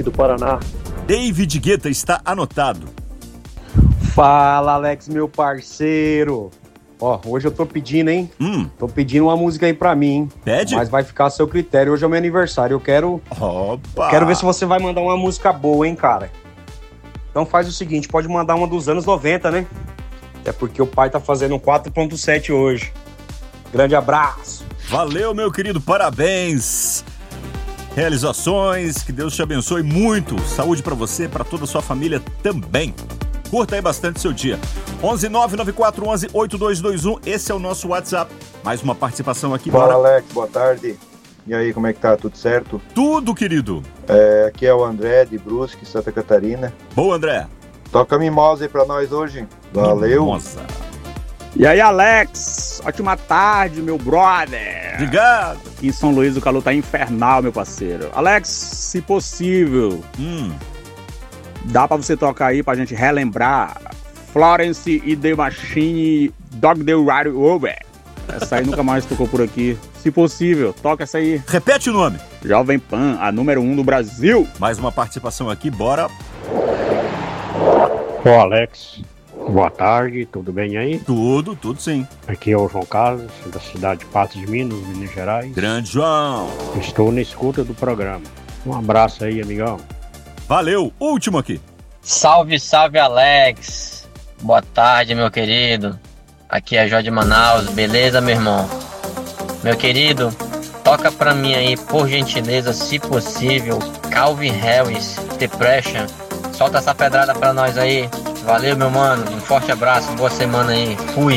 do Paraná. David Guetta está anotado. Fala, Alex, meu parceiro. Ó, hoje eu tô pedindo, hein? Tô pedindo uma música aí pra mim, hein? Pede? Mas vai ficar a seu critério. Hoje é o meu aniversário. Eu quero ver se você vai mandar uma música boa, hein, cara? Então faz o seguinte, pode mandar uma dos anos 90, né? Até porque o pai tá fazendo um 4.7 hoje. Grande abraço. Valeu, meu querido, parabéns. Realizações, que Deus te abençoe muito. Saúde pra você, pra toda a sua família também. Curta aí bastante seu dia. 11994118221, esse é o nosso WhatsApp. Mais uma participação aqui. Fala, bora. Alex, boa tarde. E aí, como é que tá? Tudo certo? Tudo, querido. Aqui é o André, de Brusque, Santa Catarina. Boa, André. Toca Mimosa aí pra nós hoje. Valeu. Mimosa. E aí, Alex? Ótima tarde, meu brother. Obrigado. Aqui em São Luís o calor tá infernal, meu parceiro. Alex, se possível, dá pra você tocar aí pra gente relembrar Florence e The Machine, Dog the Right Over. Essa aí nunca mais tocou por aqui. Se possível, toca essa aí. Repete o nome. Jovem Pan, a número 1 do Brasil. Mais uma participação aqui, bora. Ô, Alex, boa tarde, tudo bem aí? Tudo sim. Aqui é o João Carlos, da cidade de Patos de Minas Gerais. Grande João. Estou na escuta do programa. Um abraço aí, amigão. Valeu, último aqui. Salve, salve, Alex. Boa tarde, meu querido. Aqui é Jó de Manaus, beleza, meu irmão? Meu querido, toca pra mim aí, por gentileza, se possível, Calvin Harris, Depression. Solta essa pedrada pra nós aí. Valeu, meu mano. Um forte abraço, boa semana aí. Fui.